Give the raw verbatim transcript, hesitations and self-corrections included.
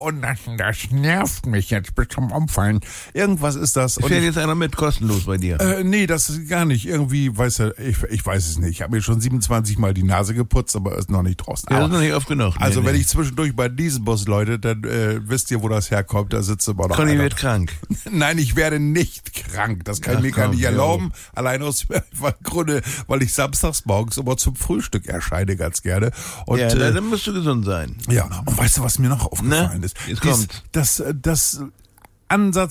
Und das, das nervt mich jetzt bis zum Umfallen. Irgendwas ist das. Und Fährt ich, jetzt einer mit, kostenlos bei dir? äh, nee, das ist gar nicht. Irgendwie, weiß er, ich, ich weiß es nicht. Ich habe mir schon siebenundzwanzig Mal die Nase geputzt, aber ist noch nicht draußen. Ja, Aber, das ist noch nicht oft genug. Nee, also nee. wenn ich zwischendurch bei diesem Bus, Leute, dann äh, wisst ihr, wo das herkommt. Da sitzt immer noch Conny einer. wird krank. Nein, ich werde nicht krank. Das kann Ach, ich mir gar komm, nicht hör erlauben. Allein aus dem Grunde, weil ich samstags morgens immer zum Frühstück erscheine ganz gerne. Und, ja, äh, dann musst du gesund sein. ja, und weißt du, was mir noch aufgefallen Ne? ist? Jetzt Dies- kommt's. Das, das Ansatz